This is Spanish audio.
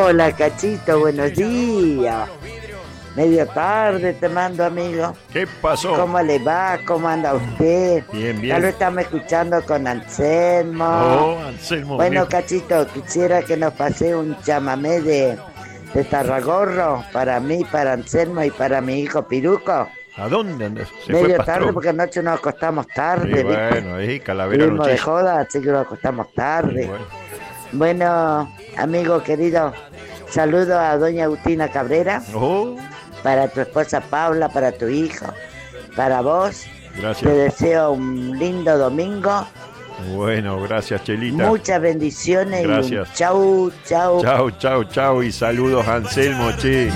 Hola, Cachito, buenos días. Medio tarde te mando, amigo. ¿Qué pasó? ¿Cómo le va? ¿Cómo anda usted? Bien, bien. Ya lo estamos escuchando con Anselmo. Oh, Anselmo. Bueno, viejo. Cachito, quisiera que nos pase un chamamé de Tarragorro para mí, para Anselmo y para mi hijo Piruco. ¿A dónde andas? Se Medio fue tarde Pastrón. porque anoche nos acostamos tarde, Sí, ¿viste? bueno, ahí Calavera Estuvimos de Noticia. joda, así que nos acostamos tarde. Bueno. Bueno, amigo querido, saludo a doña Agustina Cabrera, Oh, para tu esposa Paula, para tu hijo, para vos. Te gracias. deseo un lindo domingo, Bueno, gracias, Chelita. muchas bendiciones Gracias. y un chau, chau. Chau, chau, chau y saludos a Anselmo, che.